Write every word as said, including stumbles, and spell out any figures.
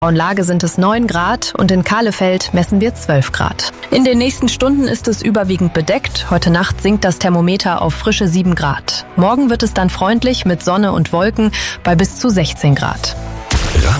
In Lage sind es neun Grad und in Kahlefeld messen wir zwölf Grad. In den nächsten Stunden ist es überwiegend bedeckt. Heute Nacht sinkt das Thermometer auf frische sieben Grad. Morgen wird es dann freundlich mit Sonne und Wolken bei bis zu sechzehn Grad.